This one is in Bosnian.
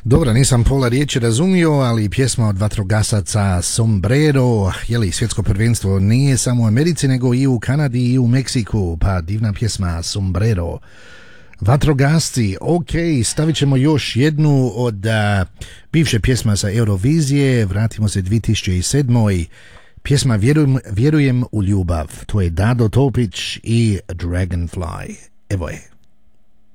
Dobro, nisam pola riječi razumio, ali pjesma od vatrogasaca Sombrero, jeli, svjetsko prvenstvo nije samo u Americi, nego i u Kanadi i u Meksiku, pa divna pjesma Sombrero. Vatrogasci, ok, stavit ćemo još jednu od bivše pjesma sa Eurovizije, vratimo se 2007. Pjesma Vjerujem u ljubav, to je Dado Topić i Dragonfly. Evo je.